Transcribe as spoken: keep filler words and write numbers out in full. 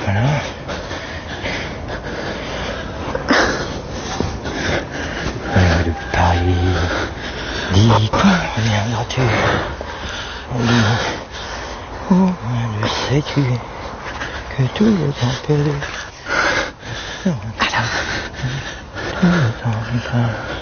Voilà. Euh, de Paris, dis quand reviendras-tu? Oh, le sais-tu que tout le temps perdu, tout le temps passe.